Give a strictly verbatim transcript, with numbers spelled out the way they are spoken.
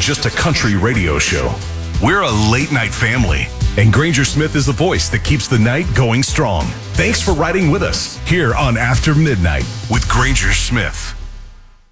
just a country radio show. We're a late-night family, and Granger Smith is the voice that keeps the night going strong. Thanks for riding with us here on After Midnight with Granger Smith.